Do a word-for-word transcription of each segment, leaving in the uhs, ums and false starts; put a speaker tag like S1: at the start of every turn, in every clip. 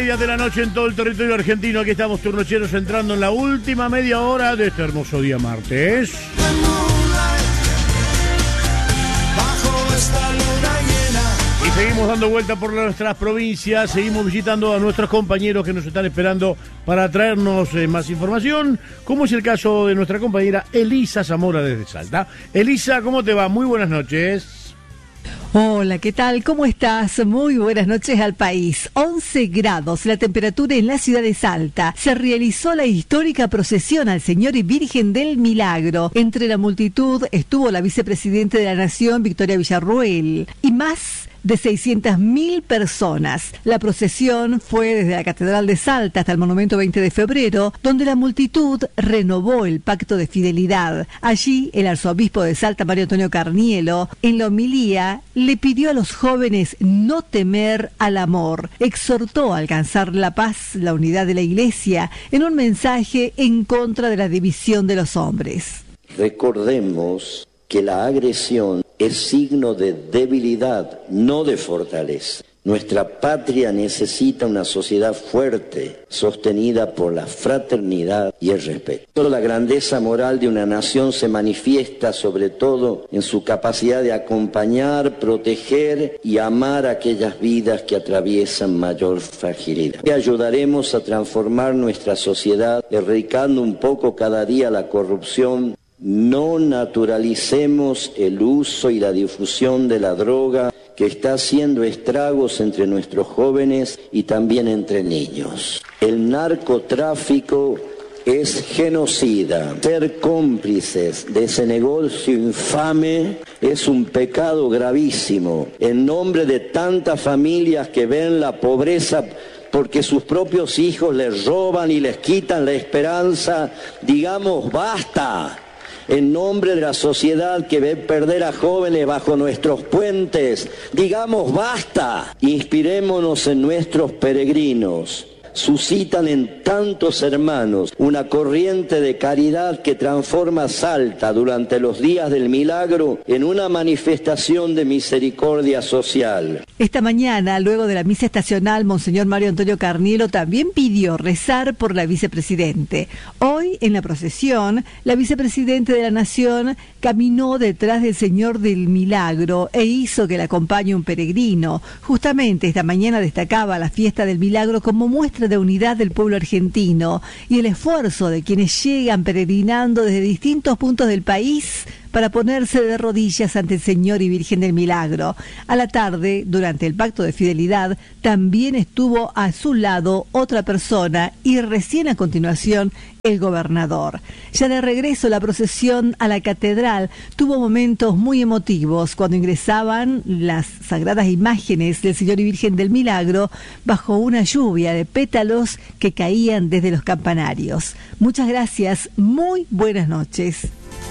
S1: media de la noche en todo el territorio argentino. Aquí estamos, turnocheros, entrando en la última media hora de este hermoso día martes. Y seguimos dando vuelta por nuestras provincias, seguimos visitando a nuestros compañeros que nos están esperando para traernos eh, más información, como es el caso de nuestra compañera Elisa Zamora desde Salta. Elisa, ¿cómo te va? Muy buenas noches.
S2: Hola, ¿qué tal? ¿Cómo estás? Muy buenas noches al país. once grados la temperatura en la ciudad de Salta. Se realizó la histórica procesión al Señor y Virgen del Milagro. Entre la multitud estuvo la vicepresidenta de la Nación, Victoria Villarruel, y más de seiscientas mil personas. La procesión fue desde la Catedral de Salta hasta el Monumento veinte de febrero, donde la multitud renovó el pacto de fidelidad. Allí, el arzobispo de Salta, Mario Antonio Carnielo, en la homilía, le pidió a los jóvenes no temer al amor. Exhortó a alcanzar la paz, la unidad de la Iglesia, en un mensaje en contra de la división de los hombres.
S3: Recordemos que la agresión es signo de debilidad, no de fortaleza. Nuestra patria necesita una sociedad fuerte, sostenida por la fraternidad y el respeto. La grandeza moral de una nación se manifiesta sobre todo en su capacidad de acompañar, proteger y amar a aquellas vidas que atraviesan mayor fragilidad. Y ayudaremos a transformar nuestra sociedad, erradicando un poco cada día la corrupción. No naturalicemos el uso y la difusión de la droga que está haciendo estragos entre nuestros jóvenes y también entre niños. El narcotráfico es genocida. Ser cómplices de ese negocio infame es un pecado gravísimo. En nombre de tantas familias que ven la pobreza porque sus propios hijos les roban y les quitan la esperanza, digamos basta. En nombre de la sociedad que ve perder a jóvenes bajo nuestros puentes, digamos basta. Inspirémonos en nuestros peregrinos. Suscitan en tantos hermanos una corriente de caridad que transforma Salta durante los días del milagro en una manifestación de misericordia social.
S2: Esta mañana, luego de la misa estacional, Monseñor Mario Antonio Carnielo también pidió rezar por la vicepresidente. Hoy, en la procesión, la vicepresidenta de la Nación caminó detrás del Señor del Milagro e hizo que la acompañe un peregrino. Justamente esta mañana destacaba la fiesta del Milagro como muestra de unidad del pueblo argentino y el esfuerzo de quienes llegan peregrinando desde distintos puntos del país para ponerse de rodillas ante el Señor y Virgen del Milagro. A la tarde, durante el pacto de fidelidad, también estuvo a su lado otra persona y recién a continuación el gobernador. Ya de regreso, la procesión a la catedral tuvo momentos muy emotivos cuando ingresaban las sagradas imágenes del Señor y Virgen del Milagro bajo una lluvia de pétalos que caían desde los campanarios. Muchas gracias, muy buenas noches.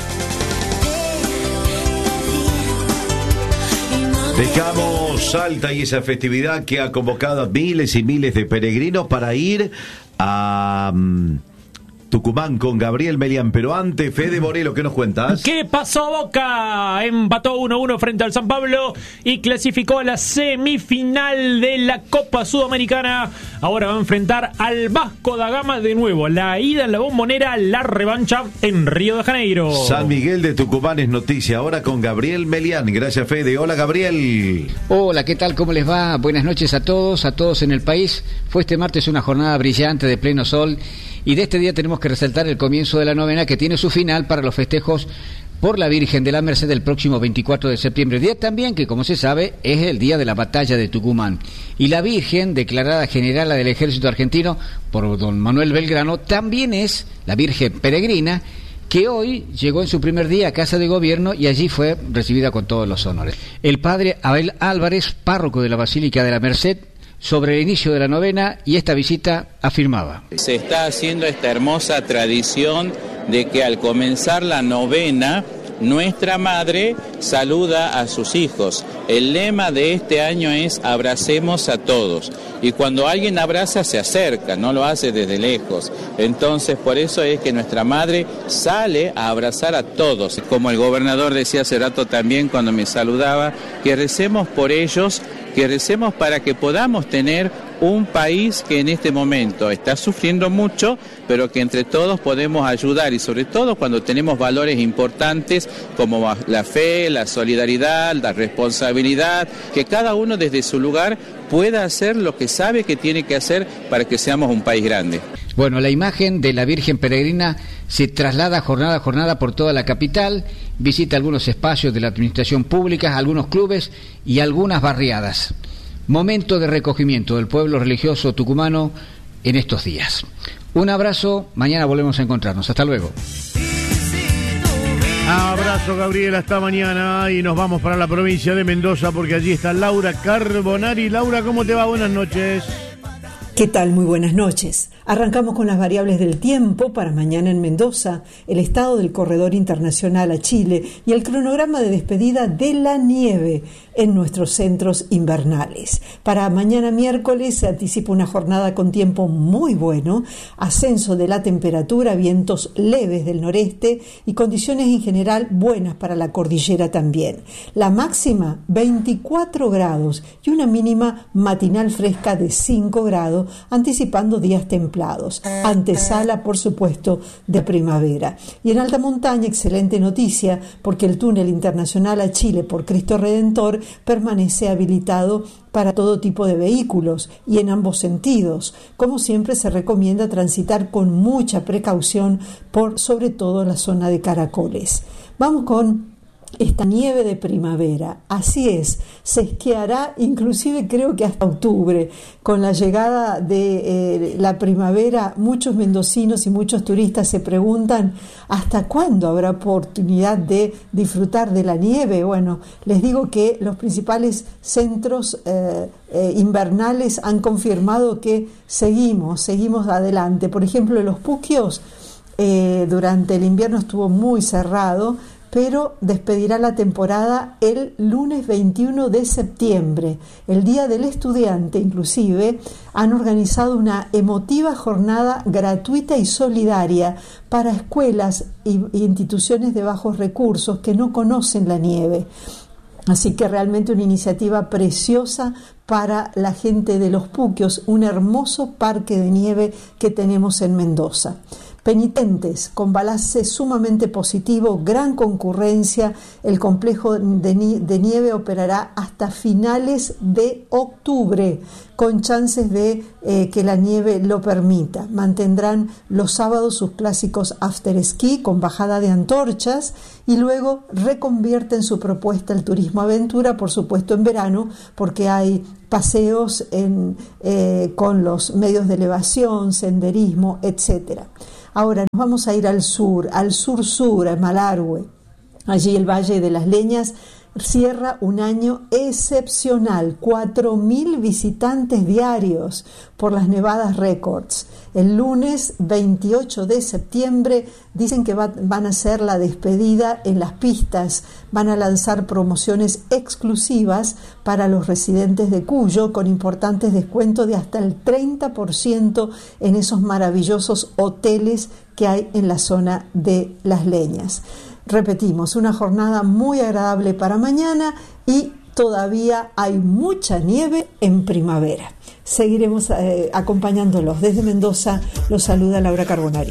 S4: Dejamos Salta y esa festividad que ha convocado a miles y miles de peregrinos para ir a um, Tucumán con Gabriel Melián. Pero antes, Fede Borelo, ¿qué nos cuentas?
S5: ¿Qué pasó, Boca? Empató uno a uno frente al San Pablo y clasificó a la semifinal de la Copa Sudamericana. Ahora va a enfrentar al Vasco da Gama de nuevo. La ida en la Bombonera, la revancha en Río de Janeiro.
S4: San Miguel de Tucumán es noticia ahora con Gabriel Melián. Gracias, Fede. Hola, Gabriel.
S6: Hola, ¿qué tal? ¿Cómo les va? Buenas noches a todos, a todos en el país. Fue este martes una jornada brillante de pleno sol y de este día tenemos que resaltar el comienzo de la novena que tiene su final para los festejos por la Virgen de la Merced el próximo veinticuatro de septiembre, día también que, como se sabe, es el día de la batalla de Tucumán. Y la Virgen, declarada generala del Ejército Argentino por don Manuel Belgrano, también es la Virgen peregrina que hoy llegó en su primer día a Casa de Gobierno y allí fue recibida con todos los honores. El padre Abel Álvarez, párroco de la Basílica de la Merced, sobre el inicio de la novena y esta visita afirmaba:
S7: se está haciendo esta hermosa tradición de que al comenzar la novena nuestra madre saluda a sus hijos. El lema de este año es abracemos a todos. Y cuando alguien abraza se acerca, no lo hace desde lejos. Entonces por eso es que nuestra madre sale a abrazar a todos. Como el gobernador decía hace rato también cuando me saludaba, que recemos por ellos, que recemos para que podamos tener un país que en este momento está sufriendo mucho, pero que entre todos podemos ayudar, y sobre todo cuando tenemos valores importantes como la fe, la solidaridad, la responsabilidad, que cada uno desde su lugar pueda hacer lo que sabe que tiene que hacer para que seamos un país grande.
S6: Bueno, la imagen de la Virgen Peregrina se traslada jornada a jornada por toda la capital, visita algunos espacios de la administración pública, algunos clubes y algunas barriadas. Momento de recogimiento del pueblo religioso tucumano en estos días. Un abrazo, mañana volvemos a encontrarnos. Hasta luego.
S1: Abrazo, Gabriel, hasta mañana, y nos vamos para la provincia de Mendoza porque allí está Laura Carbonari. Laura, ¿cómo te va? Buenas noches.
S8: ¿Qué tal? Muy buenas noches. Arrancamos con las variables del tiempo para mañana en Mendoza, el estado del corredor internacional a Chile y el cronograma de despedida de la nieve en nuestros centros invernales. Para mañana miércoles se anticipa una jornada con tiempo muy bueno, ascenso de la temperatura, vientos leves del noreste y condiciones en general buenas para la cordillera también. La máxima veinticuatro grados y una mínima matinal fresca de cinco grados, anticipando días templados. Antesala, por supuesto, de primavera. Y en alta montaña, excelente noticia, porque el túnel internacional a Chile por Cristo Redentor permanece habilitado para todo tipo de vehículos y en ambos sentidos. Como siempre, se recomienda transitar con mucha precaución por sobre todo la zona de Caracoles. Vamos con esta nieve de primavera. Así es, se esquiará inclusive creo que hasta octubre. Con la llegada de eh, la primavera, muchos mendocinos y muchos turistas se preguntan ¿hasta cuándo habrá oportunidad de disfrutar de la nieve? Bueno, les digo que los principales centros eh, eh, invernales han confirmado que seguimos, seguimos adelante. Por ejemplo, Los Puquios eh, durante el invierno estuvo muy cerrado, pero despedirá la temporada el lunes veintiuno de septiembre, el Día del Estudiante. Inclusive han organizado una emotiva jornada gratuita y solidaria para escuelas e instituciones de bajos recursos que no conocen la nieve. Así que realmente una iniciativa preciosa para la gente de Los Puquios, un hermoso parque de nieve que tenemos en Mendoza. Penitentes, con balance sumamente positivo, gran concurrencia, el complejo de, ni- de nieve operará hasta finales de octubre, con chances de eh, que la nieve lo permita. Mantendrán los sábados sus clásicos after ski con bajada de antorchas y luego reconvierten su propuesta el turismo aventura, por supuesto en verano, porque hay paseos en, eh, con los medios de elevación, senderismo, etcétera. Ahora nos vamos a ir al sur, al sur-sur, a Malargüe. Allí el Valle de las Leñas cierra un año excepcional, cuatro mil visitantes diarios por las nevadas récords. El lunes veintiocho de septiembre dicen que va, van a hacer la despedida en las pistas, van a lanzar promociones exclusivas para los residentes de Cuyo con importantes descuentos de hasta el treinta por ciento en esos maravillosos hoteles que hay en la zona de Las Leñas. Repetimos, una jornada muy agradable para mañana y todavía hay mucha nieve en primavera. Seguiremos eh, acompañándolos. Desde Mendoza los saluda Laura Carbonari.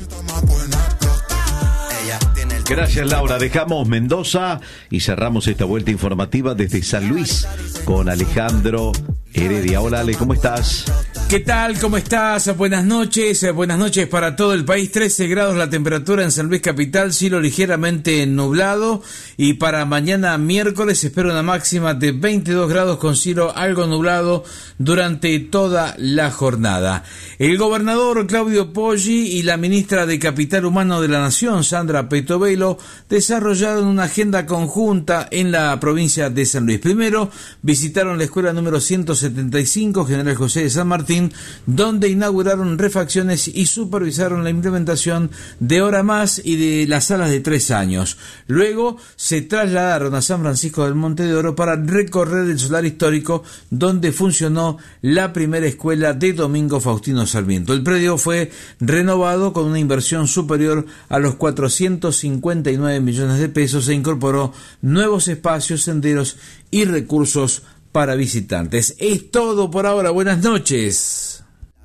S4: Gracias, Laura. Dejamos Mendoza y cerramos esta vuelta informativa desde San Luis con Alejandro Heredia. Hola, Ale, ¿cómo estás?
S9: ¿Qué tal? ¿Cómo estás? Buenas noches. Buenas noches para todo el país. trece grados la temperatura en San Luis Capital, cielo ligeramente nublado. Y para mañana miércoles se espera una máxima de veintidós grados con cielo algo nublado durante toda la jornada. El gobernador Claudio Poggi y la ministra de Capital Humano de la Nación, Sandra Petovelo, desarrollaron una agenda conjunta en la provincia de San Luis. Primero, visitaron la escuela número ciento setenta y cinco, General José de San Martín, donde inauguraron refacciones y supervisaron la implementación de Hora Más y de las salas de tres años. Luego se trasladaron a San Francisco del Monte de Oro para recorrer el solar histórico donde funcionó la primera escuela de Domingo Faustino Sarmiento. El predio fue renovado con una inversión superior a los cuatrocientos cincuenta y nueve millones de pesos e incorporó nuevos espacios, senderos y recursos para visitantes. Es todo por ahora. Buenas noches.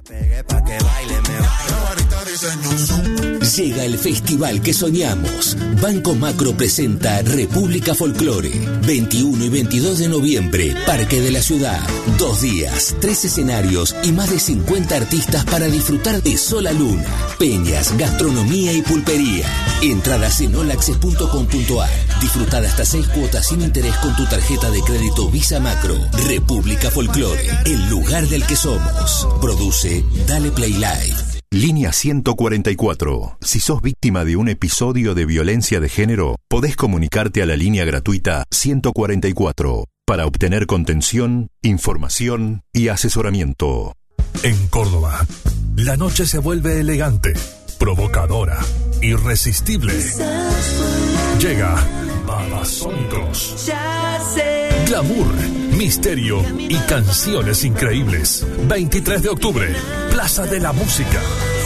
S10: Llega el festival que soñamos. Banco Macro presenta República Folclore. veintiuno y veintidós de noviembre, Parque de la Ciudad. Dos días, tres escenarios y más de cincuenta artistas para disfrutar de Sol a Luna, peñas, gastronomía y pulpería. Entradas en olaxes punto com punto ar. Disfrutar hasta seis cuotas sin interés con tu tarjeta de crédito Visa Macro. República Folclore, el lugar del que somos. Produce Dale Play Live.
S11: Línea ciento cuarenta y cuatro. Si sos víctima de un episodio de violencia de género, podés comunicarte a la línea gratuita ciento cuarenta y cuatro para obtener contención, información y asesoramiento.
S12: En Córdoba, la noche se vuelve elegante, provocadora, irresistible. Llega Babasónicos. Glamour, misterio y canciones increíbles. veintitrés de octubre, Plaza de la Música.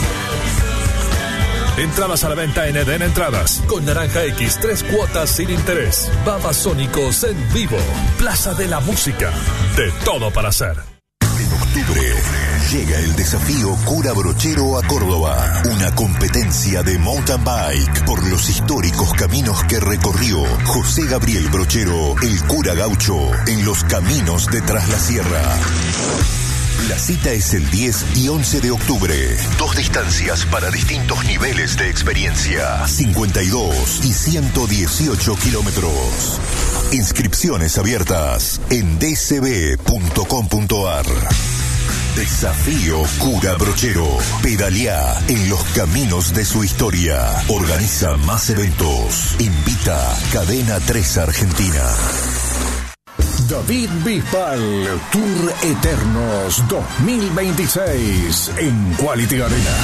S12: Entradas a la venta en Eden Entradas. Con Naranja X, tres cuotas sin interés. Babasónicos en vivo. Plaza de la Música. De todo para hacer.
S13: En octubre llega el desafío Cura Brochero a Córdoba, una competencia de mountain bike por los históricos caminos que recorrió José Gabriel Brochero, el cura gaucho, en los caminos de Tras la Sierra. La cita es el diez y once de octubre. Dos distancias para distintos niveles de experiencia. cincuenta y dos y ciento dieciocho kilómetros. Inscripciones abiertas en d c b punto com punto ar. Desafío Cura Brochero. Pedaleá en los caminos de su historia. Organiza Más Eventos. Invita Cadena tres Argentina.
S12: David Bisbal, Tour Eternos dos mil veintiséis en Quality Arena.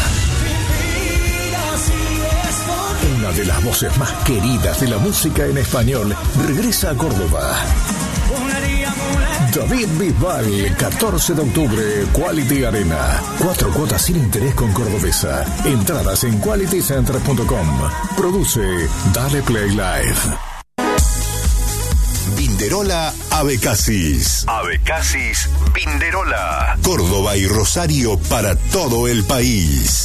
S12: Una de las voces más queridas de la música en español regresa a Córdoba. David Bisbal, catorce de octubre, Quality Arena. Cuatro cuotas sin interés con Cordobesa. Entradas en quality center punto com. Produce Dale Play Live.
S13: Vinderola Abecasis. Abecasis Vinderola. Córdoba y Rosario para todo el país.